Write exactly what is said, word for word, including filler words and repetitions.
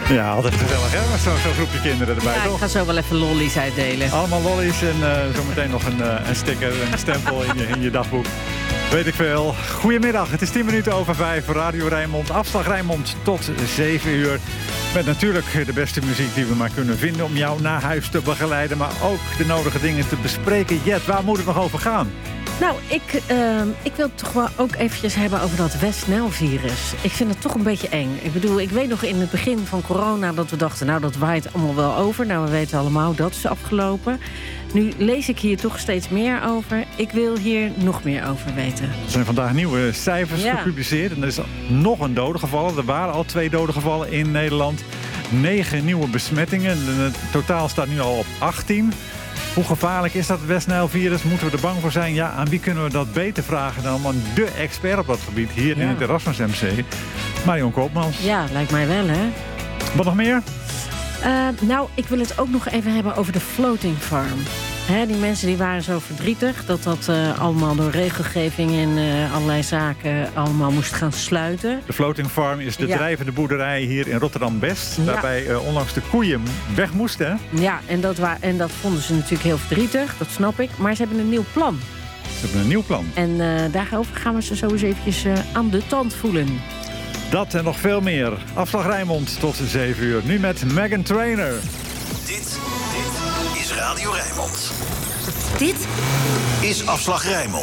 Ja, altijd gezellig, hè? Met zo'n zo groepje kinderen erbij, Ja, toch? ik ga zo wel even lollies uitdelen. Allemaal lollies en uh, zometeen nog een, uh, een sticker, een stempel in je, in je dagboek. Weet ik veel. Goedemiddag, het is tien minuten over vijf. Radio Rijnmond, afslag Rijnmond tot zeven uur. Met natuurlijk de beste muziek die we maar kunnen vinden om jou naar huis te begeleiden. Maar ook de nodige dingen te bespreken. Jet, waar moet het nog over gaan? Nou, ik, uh, ik wil het toch wel ook eventjes hebben over dat West-Nile-virus. Ik vind het toch een beetje eng. Ik bedoel, ik weet nog in het begin van corona dat we dachten, nou, dat waait allemaal wel over. Nou, we weten allemaal, dat is afgelopen. Nu lees ik hier toch steeds meer over. Ik wil hier nog meer over weten. Er zijn vandaag nieuwe cijfers ja. gepubliceerd. En er is nog een dode gevallen. Er waren al twee dode gevallen in Nederland. Negen nieuwe besmettingen. Het totaal staat nu al op achttien. Hoe gevaarlijk is dat West-Nile-virus? Moeten we er bang voor zijn? Ja, aan wie kunnen we dat beter vragen dan aan de expert op dat gebied hier ja. in het Erasmus M C? Marion Koopmans. Ja, lijkt mij wel, hè? Wat nog meer? Uh, nou, ik wil het ook nog even hebben over de floating farm. Hè, die mensen die waren zo verdrietig dat dat uh, allemaal door regelgeving en uh, allerlei zaken allemaal moest gaan sluiten. De floating farm is de ja. drijvende boerderij hier in Rotterdam-West. Ja. Waarbij uh, onlangs de koeien weg moesten. Ja, en dat, wa- en dat vonden ze natuurlijk heel verdrietig, dat snap ik. Maar ze hebben een nieuw plan. Ze hebben een nieuw plan. En uh, daarover gaan we ze zo eens eventjes uh, aan de tand voelen. Dat en nog veel meer. Afslag Rijnmond tot zeven uur. Nu met Meghan Trainor. Dit, dit is Radio Rijnmond. Dit is Afslag Rijnmond.